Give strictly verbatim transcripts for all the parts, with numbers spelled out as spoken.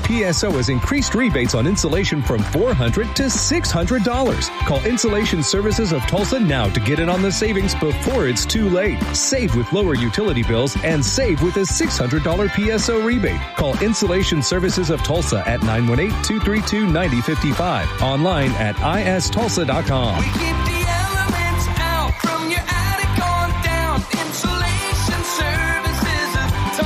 P S O has increased rebates on insulation from four hundred dollars to six hundred dollars. Call Insulation Services of Tulsa now to get in on the savings before it's too late. Save with lower utility bills and save with a six hundred dollars P S O rebate. Call Insulation Services of Tulsa at nine one eight, two three two, nine zero five five. Online at I S Tulsa dot com. We keep the elements out from your attic on down. Insulation Services of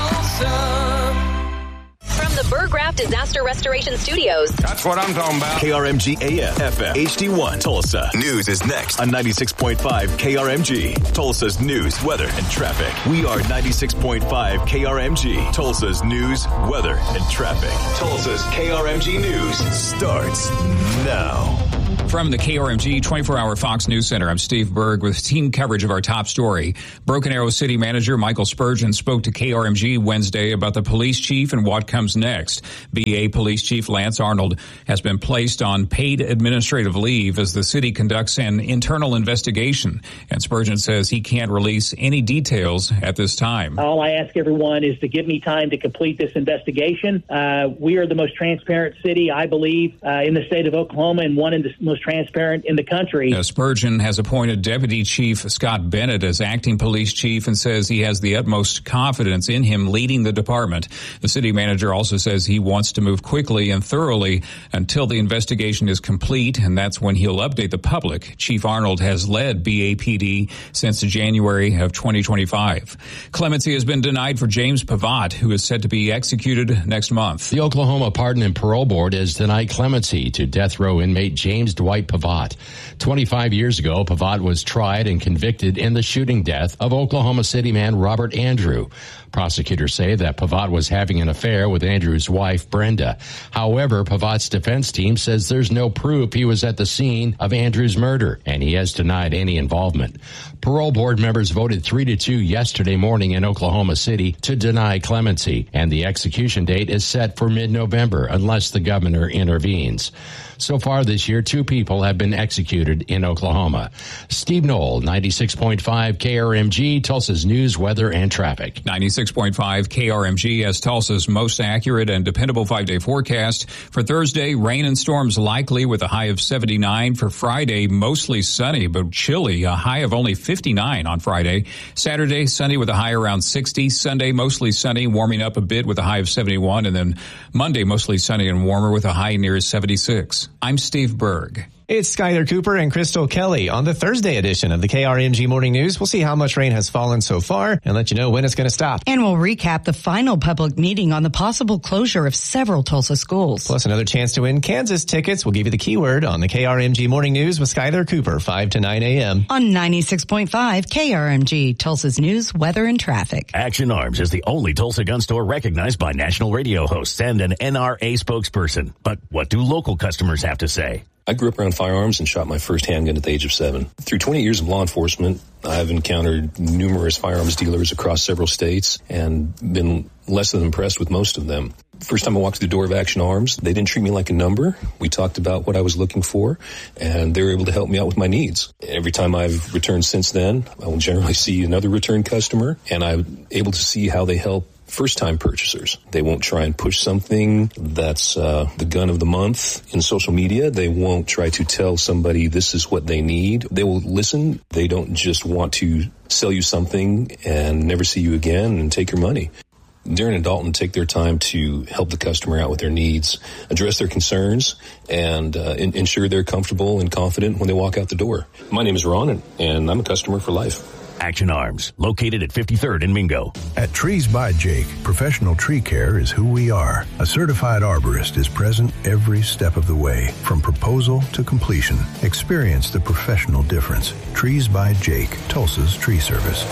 Tulsa. From the Burgraft Disaster Restoration Studios. That's what I'm talking about. K R M G A M, F M, H D one, Tulsa. News is next on ninety-six point five K R M G. Tulsa's news, weather, and traffic. We are ninety-six point five K R M G. Tulsa's news, weather, and traffic. Tulsa's K R M G News starts now. From the K R M G twenty-four hour Fox News Center, I'm Steve Berg with team coverage of our top story. Broken Arrow City Manager Michael Spurgeon spoke to K R M G Wednesday about the police chief and what comes next. B A Police Chief Lance Arnold has been placed on paid administrative leave as the city conducts an internal investigation. And Spurgeon says he can't release any details at this time. All I ask everyone is to give me time to complete this investigation. Uh, we are the most transparent city, I believe, uh, in the state of Oklahoma, and one in the most transparent in the country. Uh, Spurgeon has appointed Deputy Chief Scott Bennett as acting police chief and says he has the utmost confidence in him leading the department. The city manager also says he wants to move quickly and thoroughly until the investigation is complete, and that's when he'll update the public. Chief Arnold has led B A P D since January of twenty twenty-five. Clemency has been denied for James Pavat, who is set to be executed next month. The Oklahoma Pardon and Parole Board has denied clemency to death row inmate James Dwight Pavat. twenty-five years ago, Pavat was tried and convicted in the shooting death of Oklahoma City man Robert Andrew. Prosecutors say that Pavat was having an affair with Andrew's wife, Brenda. However, Pavat's defense team says there's no proof he was at the scene of Andrew's murder, and he has denied any involvement. Parole board members voted three to two yesterday morning in Oklahoma City to deny clemency, and the execution date is set for mid-November unless the governor intervenes. So far this year, two people have been executed in Oklahoma. Steve Knoll, ninety-six point five K R M G, Tulsa's news, weather, and traffic. ninety-six point five K R M G has Tulsa's most accurate and dependable five-day forecast. For Thursday, rain and storms likely with a high of seventy-nine. For Friday, mostly sunny but chilly, a high of only fifty-nine on Friday. Saturday, sunny with a high around sixty. Sunday, mostly sunny, warming up a bit with a high of seventy-one. And then Monday, mostly sunny and warmer with a high near seventy-six. I'm Steve Berg. It's Skyler Cooper and Crystal Kelly on the Thursday edition of the K R M G Morning News. We'll see how much rain has fallen so far and let you know when it's going to stop. And we'll recap the final public meeting on the possible closure of several Tulsa schools. Plus another chance to win Kansas tickets. We'll give you the keyword on the K R M G Morning News with Skyler Cooper, five to nine a.m. On ninety-six point five K R M G, Tulsa's news, weather, and traffic. Action Arms is the only Tulsa gun store recognized by national radio hosts and an N R A spokesperson. But what do local customers have to say? I grew up around firearms and shot my first handgun at the age of seven. Through twenty years of law enforcement, I've encountered numerous firearms dealers across several states and been less than impressed with most of them. First time I walked through the door of Action Arms, they didn't treat me like a number. We talked about what I was looking for, and they were able to help me out with my needs. Every time I've returned since then, I will generally see another return customer, and I'm able to see how they help first-time purchasers. They won't try and push something that's uh, the gun of the month in social media. They won't try to tell somebody this is what they need. They will listen. They don't just want to sell you something and never see you again and take your money. Darren and Dalton take their time to help the customer out with their needs, address their concerns, and uh, in- ensure they're comfortable and confident when they walk out the door. My name is Ron, and I'm a customer for life. Action Arms, located at fifty-third and Mingo. At Trees by Jake, professional tree care is who we are. A certified arborist is present every step of the way, from proposal to completion. Experience the professional difference. Trees by Jake, Tulsa's tree service.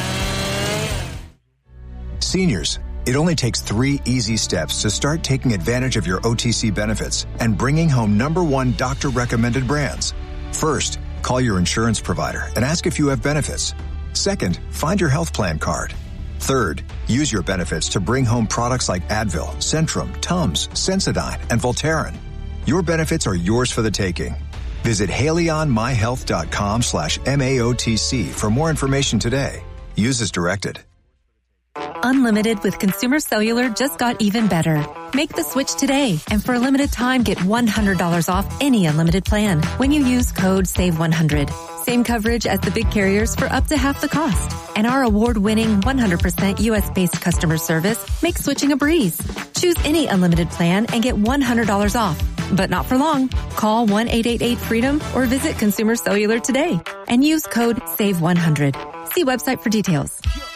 Seniors, it only takes three easy steps to start taking advantage of your O T C benefits and bringing home number one doctor-recommended brands. First, call your insurance provider and ask if you have benefits. Second, find your health plan card. Third, use your benefits to bring home products like Advil, Centrum, Tums, Sensodyne, and Voltaren. Your benefits are yours for the taking. Visit HaleyOnMyHealth.com slash M A O T C for more information today. Use as directed. Unlimited with Consumer Cellular just got even better. Make the switch today, and for a limited time, get one hundred dollars off any unlimited plan when you use code save one hundred. Same coverage as the big carriers for up to half the cost. And our award-winning one hundred percent U S-based customer service makes switching a breeze. Choose any unlimited plan and get one hundred dollars off. But not for long. Call one eight eight eight freedom or visit Consumer Cellular today and use code save one hundred. See website for details.